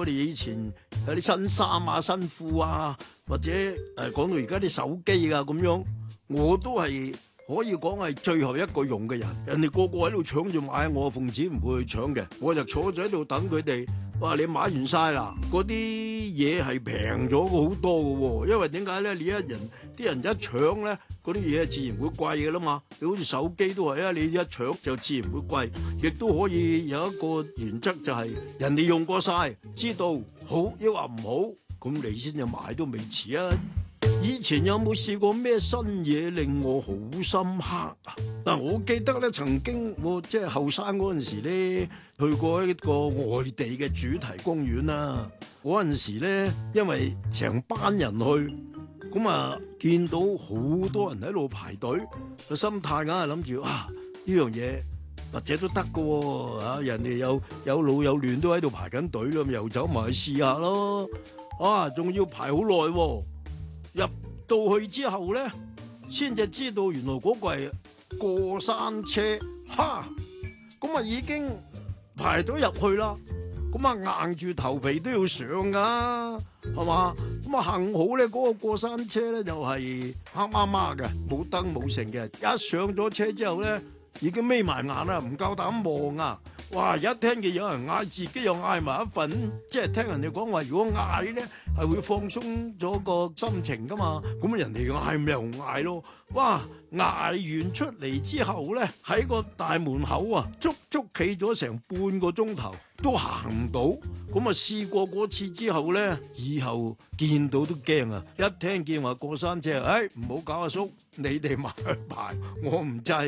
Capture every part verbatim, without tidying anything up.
我哋以前有啲新衫啊、新褲啊，或者誒講到而家啲手機啊咁樣，我都係可以講係最後一個用嘅人。人哋個個喺度搶住買，我奉旨唔會去搶嘅，我就坐咗喺度等佢哋。哇！你買完晒啦，嗰啲嘢係平咗好多嘅喎，因為點解咧？你一人啲人一搶咧，嗰啲嘢自然會貴嘅啦嘛。你好似手機都係啊，你一搶就自然會貴，亦都可以有一個原則就係人哋用過晒，知道好抑或唔好，咁你先至買都未遲啊！以前有冇試過咩新嘢令我好深刻啊？嗱，我記得咧，曾經我即係後生嗰陣時咧，去過一個外地嘅主題公園啦。嗰陣時咧，因為成班人去，咁啊見到好多人喺度排隊，個心態梗係諗住啊呢樣嘢或者都得㗎喎，啊人哋有有老有嫩都喺度排緊隊啦，咪又走埋去試下咯。啊，仲要排好耐喎。入到去之後咧，先至知道原來嗰個係過山車，哈！咁啊已經排隊入去啦，咁啊硬住頭皮都要上噶，係嘛？咁啊幸好咧，嗰個過山車咧就係黑麻麻嘅，冇燈冇成嘅。一上咗車之後咧，已經眯埋眼啦，唔夠膽望啊！哇！一聽見有人嗌，自己又嗌埋一份，即係聽人哋講話，如果嗌咧係會放鬆咗個心情噶嘛。咁人哋嗌咪又嗌咯。哇！嗌完出嚟之後咧，喺個大門口啊，足足企咗成半個鐘頭，都行唔到。咁啊試過嗰次之後咧，以後見到都驚啊！一聽見話過山車，誒唔好搞阿叔，你哋埋去排，我唔制。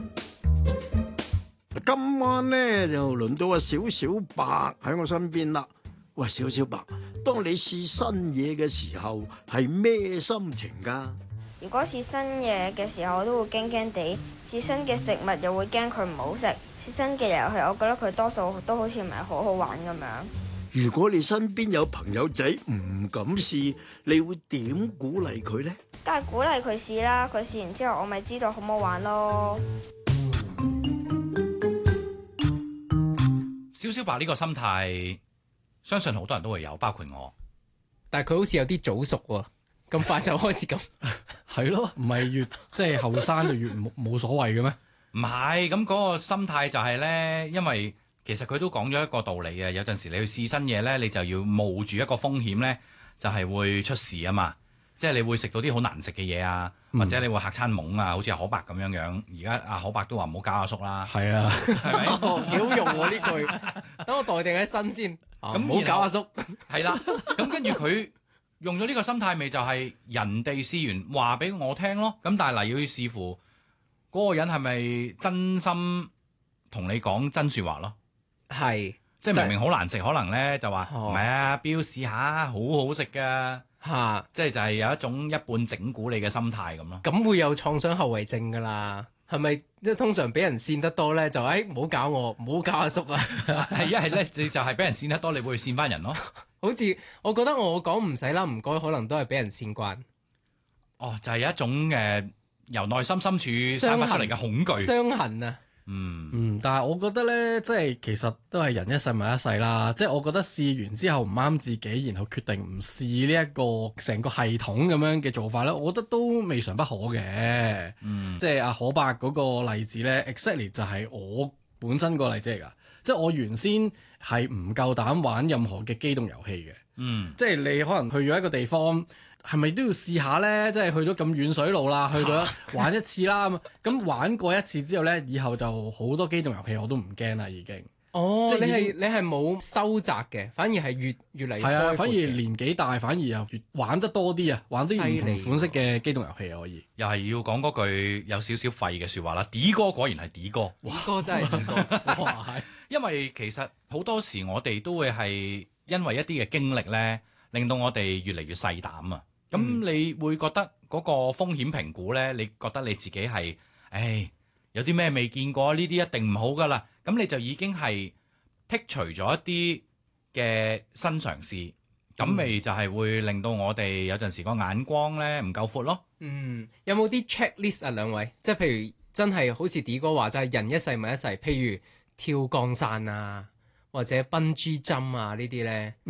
今晚咧就輪到阿小小白喺我身邊啦。喂，小小白，當你試新嘢嘅時候係咩心情噶？ 如果試新嘢嘅時候，我都會驚驚地；試新嘅食物又會驚佢唔好食；試新嘅遊戲，我覺得佢多數都好似唔係好好玩咁樣。 如果你身邊有朋友仔唔敢試，你會點鼓勵佢呢？ 梗係鼓勵佢試啦，佢試完之後，我咪知道好唔好玩咯。 小小白呢個心態，相信好多人都會有，包括我。 但係佢好似有啲早熟喎，咁快就開始咁。 係咯，唔係越即係後生就越冇冇所謂嘅咩？ 唔係，咁嗰個心態就係咧，因為其實佢都講咗一個道理啊。有陣時你去試新嘢咧，你就要冒住一個風險咧，就係會出事啊嘛。即係你會食到啲好難食嘅嘢啊，或者你會嚇餐懵啊，好似阿可伯咁樣樣。而家阿可伯都話唔好搞阿叔啦。 係啊， 係咪？ 幾好用喎呢句，等我待定喺身先。咁唔好搞阿叔。係啦，咁跟住佢用咗呢個心態，咪就係人哋試完話俾我聽咯。咁但係嗱，要視乎嗰個人係咪真心同你講真説話咯。 係， 即係明明好難食，可能咧就話唔係啊，標試下，好好食㗎。 嚇， 即係就係有一種一半整蠱你嘅心態咁咯。 咁會有創傷後遺症㗎啦。係咪即係通常俾人跣得多咧，就誒唔好搞我，唔好搞阿叔啊。 係一係咧，你就係俾人跣得多，你會去跣翻人咯。 好似我覺得我講唔使啦，唔該，可能都係俾人跣慣。 哦，就係、是、有一種誒、呃、由內心深處生發出嚟嘅恐懼、 傷痕啊。 嗯嗯，但係我覺得咧，即係其實都係人一世物一世啦。即係我覺得試完之後唔啱自己，然後決定唔試呢一個成個系統咁樣嘅做法咧，我覺得都未嘗不可嘅。嗯，即係阿可伯嗰個例子咧 exactly 就係我本身個例子嚟噶。即係我原先係唔夠膽玩任何嘅機動遊戲嘅。嗯，即係你可能去咗一個地方。係咪都要試下咧？即係去咗咁遠水路啦，去到玩一次啦。咁玩過一次之後咧，以後就好多機動遊戲我都唔驚啦，已經。 哦，即係你係你係冇收窄嘅，反而係越越嚟越開闊嘅。係啊， 反而年紀大，反而又越玩得多啲啊，玩啲唔同款式嘅機動遊戲可以。 又係要講嗰句有少少廢嘅説話啦。D 哥果然係 D 哥 ，D 哥真係 D 哥。哇，係。 因為其實好多時我哋都會係因為一啲嘅經歷咧，令到我哋越嚟越細膽啊。咁、嗯、你會覺得嗰個風險評估咧？你覺得你自己係，唉，有啲咩未見過？呢啲一定唔好噶啦。咁你就已經係剔除咗一啲嘅新嘗試，咁咪、嗯、就係會令到我哋有陣時個眼光咧唔夠闊咯。 嗯，有冇啲 checklist 啊？兩位，即係譬如真係好似 D 哥話齋，人一世物一世，譬如跳降傘啊，或者 bungee jump啊呢啲咧。